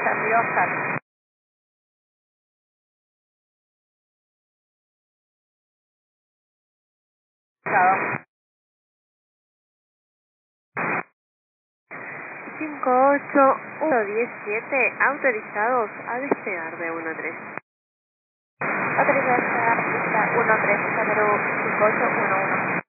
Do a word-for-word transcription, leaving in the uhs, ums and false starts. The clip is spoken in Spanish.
Charlie Oscar. Chao. cinco ocho uno diecisiete autorizados a despegar de uno tres. Autorización a pista uno tres, número cinco ocho uno uno.